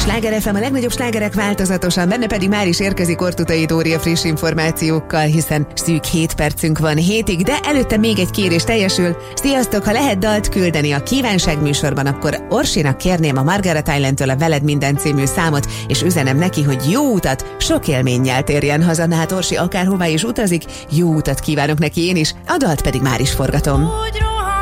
Sláger FM, a legnagyobb slágerek változatosan, benne pedig már is érkezik Ortutai Dória friss információkkal, hiszen szűk 7 percünk van 7-ig, de előtte még egy kérés teljesül. Sziasztok, ha lehet dalt küldeni a kívánság műsorban, akkor Orsinak kérném a Margaret Islandtől a Veled minden című számot, és üzenem neki, hogy jó utat, sok élménnyel térjen haza. Na hát Orsi akárhová is utazik, jó utat kívánok neki én is, a dalt pedig már is forgatom.